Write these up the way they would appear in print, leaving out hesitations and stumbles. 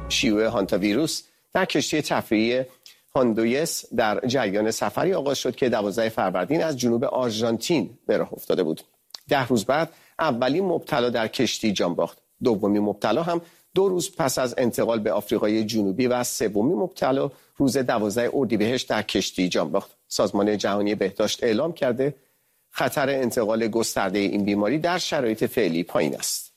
شیوع هانتا ویروس در کشتی تفریحی هاندویس در جریان سفری آغاز شد که 12 فروردین از جنوب آرژانتین به راه افتاده بود. 10 روز بعد اولین مبتلا در کشتی جان باخت. دومین مبتلا هم 2 روز پس از انتقال به آفریقای جنوبی و سومین مبتلا روز 12 اردیبهشت در کشتی جان باخت. سازمان جهانی بهداشت اعلام کرده خطر انتقال گسترده این بیماری در شرایط فعلی پایین است.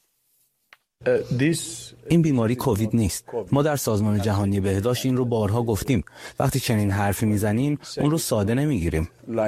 این بیماری کووید نیست. ما در سازمان جهانی بهداشت این رو بارها گفتیم. وقتی چنین حرفی میزنیم اون رو ساده نمیگیریم.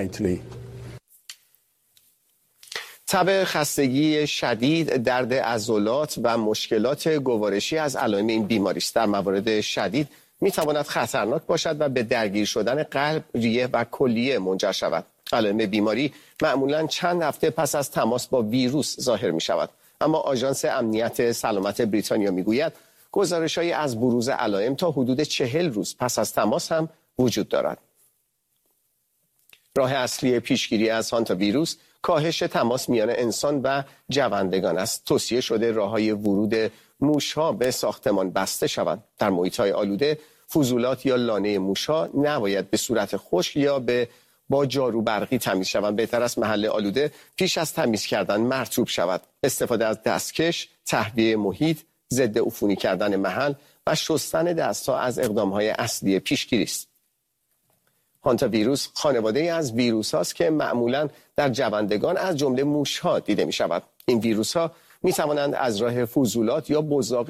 تب، خستگی شدید، درد عضلات و مشکلات گوارشی از علائم این بیماری است. در موارد شدید میتواند خطرناک باشد و به درگیر شدن قلب، ریه و کلیه منجر شود. علائم بیماری معمولاً چند هفته پس از تماس با ویروس ظاهر می شود. اما آژانس امنیت سلامت بریتانیا میگوید گزارش‌هایی از بروز علائم تا حدود 40 روز پس از تماس هم وجود دارد. راه اصلی پیشگیری از هانتا ویروس کاهش تماس میان انسان و جوندگان است. توصیه شده راه‌های ورود موش‌ها به ساختمان بسته شوند. در محیط‌های آلوده فضولات یا لانه موش‌ها نباید به صورت خشک یا با جارو برقی تمیز شوند. بهتر است محل آلوده پیش از تمیز کردن مرطوب شود. استفاده از دستکش، تهویه محیط، ضد عفونی کردن محل و شستن دست‌ها از اقدام‌های اصلی پیشگیری است. هانتا ویروس خانواده‌ای از ویروس‌هاست که معمولاً در جوندگان از جمله موش‌ها دیده می‌شود. این ویروس‌ها می‌توانند از راه فضولات یا بزاق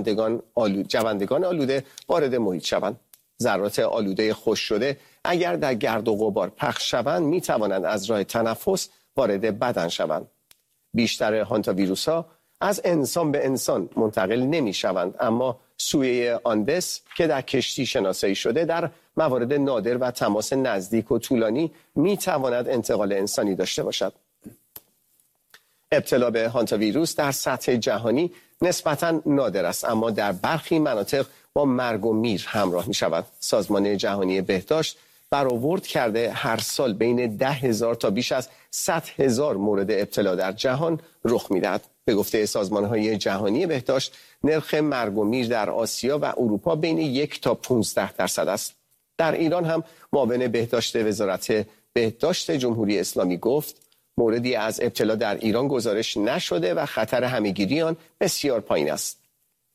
جوندگان آلوده وارد محیط شوند. ذرات آلوده خشک شده اگر در گرد و غبار پخش شوند می‌توانند از راه تنفس وارد بدن شوند. بیشتر هانتا ویروس‌ها از انسان به انسان منتقل نمی‌شوند، اما سویه آندس که در کشتی شناسایی شده در موارد نادر و تماس نزدیک و طولانی می‌تواند انتقال انسانی داشته باشد. ابتلا به هانتا ویروس در سطح جهانی نسبتاً نادر است، اما در برخی مناطق با مرگ و میر همراه می شود. سازمان جهانی بهداشت برآورد کرده هر سال بین 10,000 تا بیش از 100,000 مورد ابتلا در جهان رخ می دهد. به گفته سازمان‌های جهانی بهداشت نرخ مرگ و میر در آسیا و اروپا بین 1 تا 15% است. در ایران هم معاون بهداشت وزارت بهداشت جمهوری اسلامی گفت موردی از ابتلا در ایران گزارش نشده و خطر همه‌گیری آن بسیار پایین است.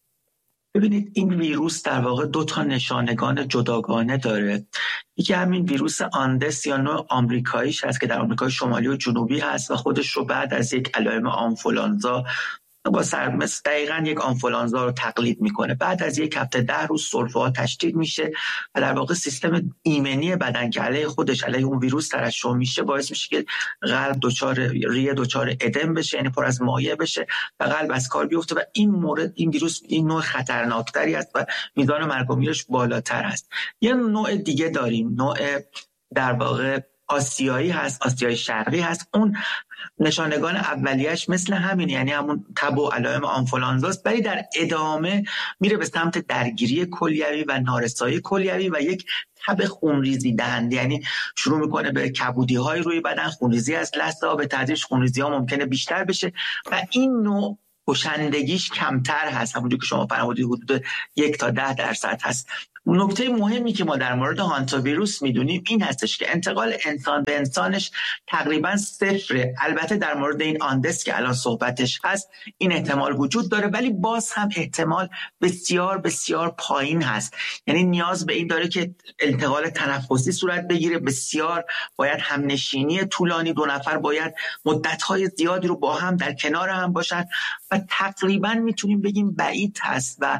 ببینید این ویروس در واقع 2 تا نشانگان جداگانه داره. یکی همین ویروس آندس یا نوع آمریکاییش هست که در آمریکای شمالی و جنوبی هست و خودش رو بعد از یک علائم آنفولانزا با سرمس دقیقاً یک آنفولانزا رو تقلید میکنه. بعد از 1 هفته 10 روز سرفه‌ها تشدید میشه و در واقع سیستم ایمنی بدن که علیه خودش علیه اون ویروس ترشح میشه باعث میشه که قلب ریه دچار ادم بشه، یعنی پر از مایع بشه و قلب از کار بیفته و این ویروس این نوع خطرناکتری است و میزان مرگ و میرش بالاتر است. یه نوع دیگه داریم، نوع در واقع آسیایی هست، آسیای شرقی هست. اون نشانگان اولیش مثل همین، یعنی همون تب و علائم آنفولانزاست، ولی در ادامه میره به سمت درگیری کلیوی و نارسایی کلیوی و یک تب خونریزی دهنده، یعنی شروع میکنه به کبودی‌های روی بدن، خونریزی از لثه‌ها، به تدریج خونریزی‌ها ممکنه بیشتر بشه و این نوع کشندگیش کمتر هست، همونجوری که شما فرمودید حدود 1 تا 10% هست. نکته مهمی که ما در مورد هانتا ویروس میدونیم این هستش که انتقال انسان به انسانش تقریبا 0. البته در مورد این آندس که الان صحبتش هست این احتمال وجود داره، ولی باز هم احتمال بسیار بسیار پایین هست. یعنی نیاز به این داره که انتقال تنفسی صورت بگیره، بسیار باید همنشینی طولانی، 2 نفر باید مدت‌های زیادی رو با هم در کنار هم باشن و تقریبا میتونیم بگیم بعید هست و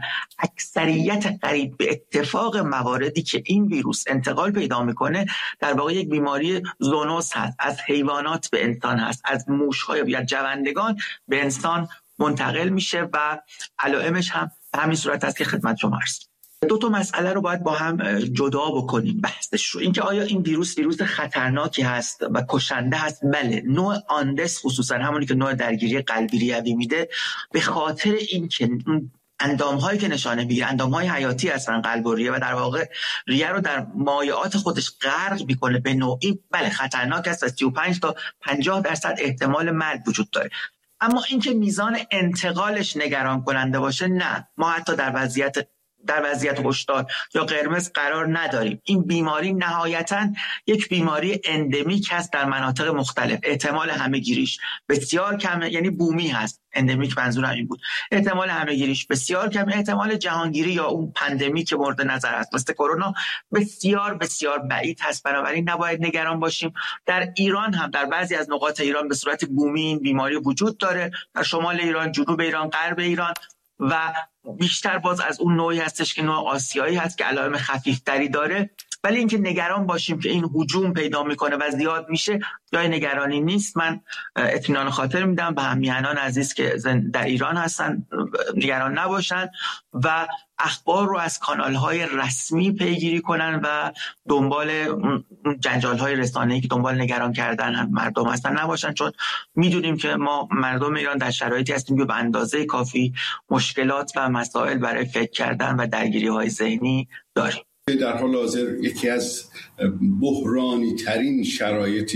اکثریت قریب به اتفاق مواردی که این ویروس انتقال پیدا میکنه در واقع یک بیماری زونوس هست، از حیوانات به انسان هست، از موش‌ها یا جوندگان به انسان منتقل میشه و علائمش هم به همین صورت هست که خدمت شما عرض. 2 تا مسئله رو باید با هم جدا بکنیم بحثش رو. اینکه آیا این ویروس خطرناکی هست و کشنده هست؟ بله. نوع آندس خصوصا همونی که نوع درگیری قلبی ریوی میده، به خاطر اینکه اندام‌هایی که نشانه میگیره اندام‌های حیاتی هستن قلب و ریه و در واقع ریه رو در مایعات خودش غرق میکنه به نوعی، بله خطرناک است و 35 تا 50% احتمال مرگ وجود داره. اما اینکه میزان انتقالش نگران کننده باشه نه. ما حتی در وضعیت در وضعیت هشدار یا قرمز قرار نداریم. این بیماری نهایتاً یک بیماری اندمیک هست در مناطق مختلف. احتمال همه‌گیریش بسیار کمه، یعنی بومی هست. اندمیک منظورم این بود. احتمال همه‌گیریش بسیار کمه. احتمال جهانگیری یا اون پندمی که مورد نظر است مثل کرونا بسیار بسیار بعید هست. بنابراین نباید نگران باشیم. در ایران هم در بعضی از نقاط ایران به صورت بومی این بیماری وجود داره، در شمال ایران، جنوب ایران، غرب ایران، و بیشتر باز از اون نوعی هستش که نوع آسیایی هست که علائم خفیفتری داره. ولی اینکه نگران باشیم که این هجوم پیدا میکنه و زیاد میشه جای نگرانی نیست. من اطمینان خاطر میدم به هم‌میهنان عزیز که در ایران هستن نگران نباشن و اخبار رو از کانال‌های رسمی پیگیری کنن و دنبال جنجال‌های رسانه‌ای که دنبال نگران کردن مردم هستن نباشن، چون میدونیم که ما مردم ایران در شرایطی هستیم که به اندازه کافی مشکلات و مسائل برای فکر کردن و درگیری‌های ذهنی داریم. در حال حاضر یکی از بحرانی ترین شرایط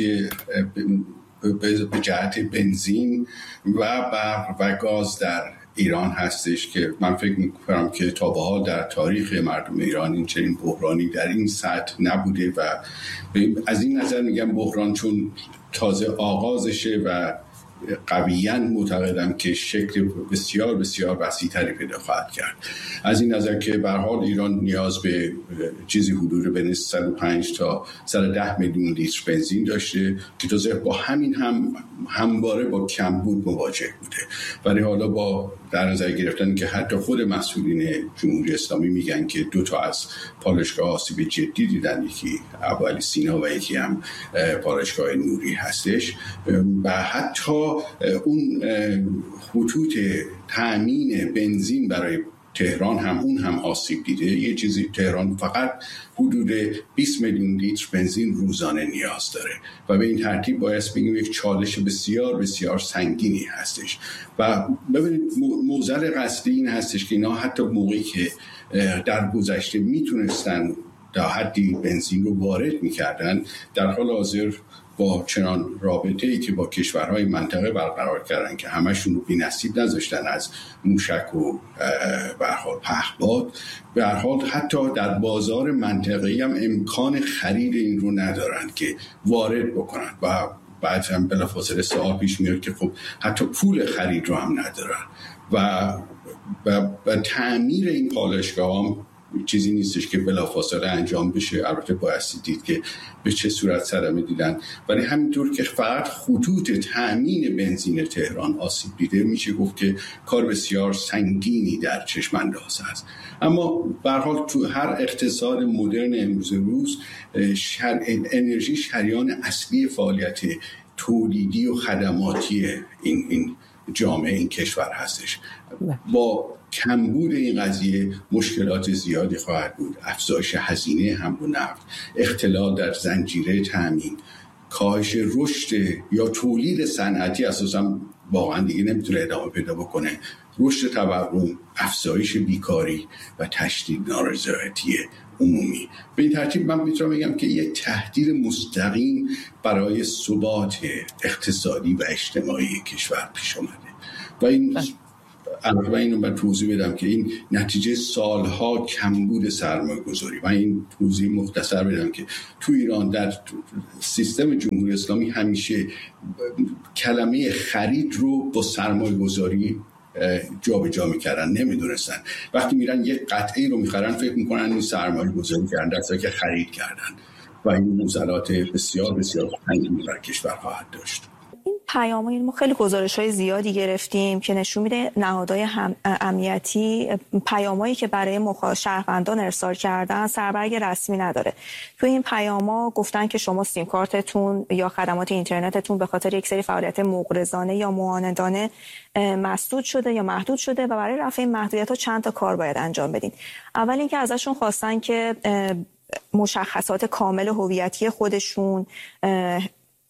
به جهت بنزین و برق و گاز در ایران هستش که من فکر می‌کنم که تا به حال در تاریخ مردم ایران این چنین بحرانی در این سطح نبوده و از این نظر میگم بحران چون تازه آغازشه و قویاً معتقدم که شکل بسیار بسیار وسیع‌تری پیدا خواهد کرد. از این نظر که به هر حال ایران نیاز به چیزی حدود بین 105 تا 110 میلیون لیتر بنزین داشته که تازه با همین همواره با کمبود مواجه بوده. ولی حالا با در نظر گرفتن که حتی خود مسئولین جمهوری اسلامی میگن که 2 تا از پالایشگاه آسیب جدی دیدن، یکی ابوعلی سینا و یکی هم پالایشگاه نوری هستش و حتی اون خطوط تامین بنزین برای تهران هم آسیب دیده. یه چیزی تهران فقط حدود 20 میلیون لیتر بنزین روزانه نیاز داره و به این ترتیب باید بگیم یک چالش بسیار بسیار سنگینی هستش. و ببینید موزل قصدی این هستش که اینا حتی موقعی که در گذشته میتونستن تا حدی بنزین رو وارد میکردن، در حال حاضر با چنان رابطه‌ای که با کشورهای منطقه برقرار کردن که همشون رو بی‌نصیب نذاشتن از موشک و به هر حال پهپاد، به هر حال حتی در بازار منطقه‌ای هم امکان خرید این رو ندارن که وارد بکنن و بعد هم بلافاصله سوال پیش میاد که خب حتی پول خرید رو هم ندارن و تعمیر این پالایشگاه هم چیزی نیستش که بلافاصله انجام بشه. البته بایستی دید که به چه صورت صدمه دیدن، ولی همینطور که فقط خطوط تامین بنزین تهران آسیب دیده میشه گفت که کار بسیار سنگینی در چشم انداز است. اما به هر حال تو هر اقتصاد مدرن امروز روز انرژی شریان اصلی فعالیت تولیدی و خدماتی این جامعه این کشور هستش. با کمبود این قضیه مشکلات زیادی خواهد بود. افزایش هزینه حمل و نقل، اختلال در زنجیره تامین، کاهش رشد یا تولید صنعتی اساسا واقعا دیگه نمیتونه ادامه پیدا بکنه، رشد تورم، افزایش بیکاری و تشدید نارضایتی عمومی. به این ترتیب من میتونم بگم که یک تهدید مستقیم برای ثبات اقتصادی و اجتماعی کشور پیش اومده و اینو من توضیح بدم که این نتیجه سالها کمبود سرمایه‌گذاری و این توضیح مختصر بدم که تو ایران در سیستم جمهوری اسلامی همیشه کلمه خرید رو با سرمایه‌گذاری جابجا میکردن، نمیدونستن. وقتی میرن یک قطعه رو میخرن فکر میکنن این سرمایه‌گذاری کردن، در حالی که خرید کردن و این معضلات بسیار بسیار سنگینی در کشور خواهد داشت. پیام‌های ما خیلی گزارش‌های زیادی گرفتیم که نشون میده نهادهای امنیتی پیامایی که برای شهروندان ارسال کردن سربرگ رسمی نداره. تو این پیام‌ها گفتن که شما سیم کارتتون یا خدمات اینترنتتون به خاطر یک سری فعالیت مغرضانه یا معاندانه مسدود شده یا محدود شده و برای رفع این محدودیت‌ها چند تا کار باید انجام بدین. اول اینکه ازشون خواستن که مشخصات کامل هویتی خودشون،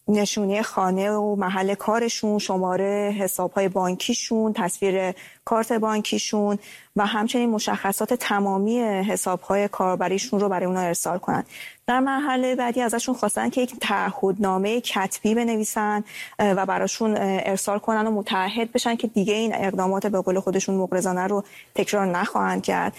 نشونی خانه و محل کارشون، شماره حساب‌های بانکیشون، تصویر کارت بانکیشون و همچنین مشخصات تمامی حساب‌های کاربریشون رو برای اونا ارسال کنن. در مرحله بعدی ازشون خواستن که یک تعهدنامه کتبی بنویسن و براشون ارسال کنن و متعهد بشن که دیگه این اقدامات به قول خودشون مغرضانه رو تکرار نخواهند کرد.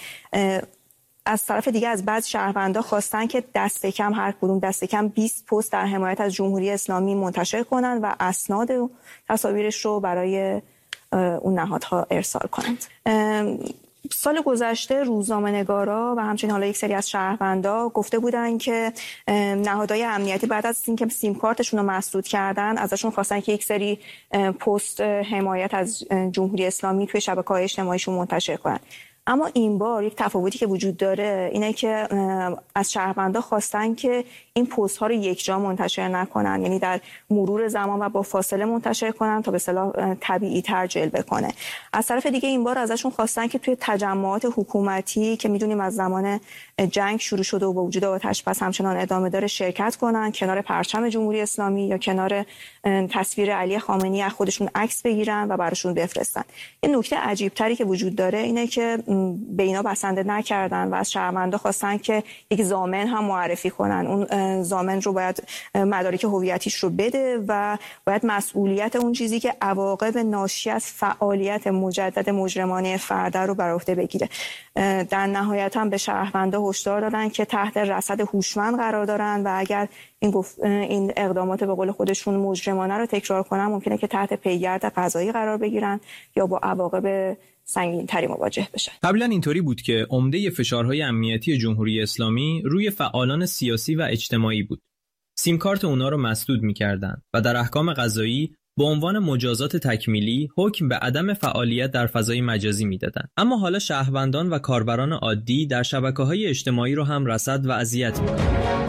از طرف دیگه از بعض شهروندا خواستن که دست کم هر کدوم دست کم 20 پست در حمایت از جمهوری اسلامی منتشر کنن و اسناد و تصاویرش رو برای اون نهادها ارسال کنند. سال گذشته روزنامه‌نگارا و همچنین حالا یک سری از شهروندا گفته بودن که نهادهای امنیتی بعد از اینکه سیم کارتشون رو مسدود کردن ازشون خواستن که یک سری پست حمایت از جمهوری اسلامی توی شبکه‌های اجتماعیشون منتشر کنن. اما این بار یک تفاوتی که وجود داره اینه که از شهروندا خواستن که این پست ها رو یک جا منتشر نکنن، یعنی در مرور زمان و با فاصله منتشر کنن تا به اصطلاح طبیعی تر جلوه کنه. از طرف دیگه این بار ازشون خواستن که توی تجمعات حکومتی که میدونیم از زمان جنگ شروع شده و با وجود آتش بس همچنان ادامه داره شرکت کنن، کنار پرچم جمهوری اسلامی یا کنار تصویر علی خامنه‌ای از خودشون عکس بگیرن و براشون بفرستن. این نکته عجیب تری که وجود داره اینه که به اینا بسنده نکردن و از شهروندا خواستن که یک ضامن هم معرفی کنن. اون ضامن رو باید مدارک هویتیش رو بده و باید مسئولیت اون چیزی که عواقب ناشی از فعالیت مجدد مجرمانه فرد رو بر عهده بگیره. در نهایت هم به شهروندا هشدار دادن که تحت رصد هوشمند قرار دارن و اگر این اقدامات به قول خودشون مجرمانه رو تکرار کنن ممکنه که تحت پیگرد قضایی قرار بگیرن یا با عواقب سنگین‌تری مواجه بشن. قبلا اینطوری بود که عمده فشارهای امنیتی جمهوری اسلامی روی فعالان سیاسی و اجتماعی بود. سیم کارت اونا رو مسدود می‌کردن و در احکام قضایی به عنوان مجازات تکمیلی حکم به عدم فعالیت در فضای مجازی میدادن. اما حالا شهروندان و کاربران عادی در شبکه‌های اجتماعی رو هم رصد و اذیت می‌کنند.